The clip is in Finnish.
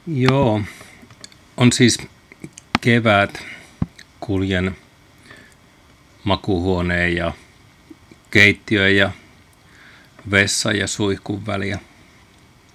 Joo, on siis kevät, kuljen makuuhuoneen ja keittiön ja vessan ja suihkun väliä